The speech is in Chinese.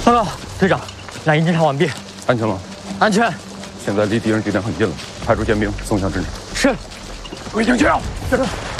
报告队长，蓝营侦查完毕， 安全吗？ 安全。 现在离敌人地点很近了，派出宪兵送向阵场。 是。 归警去。是。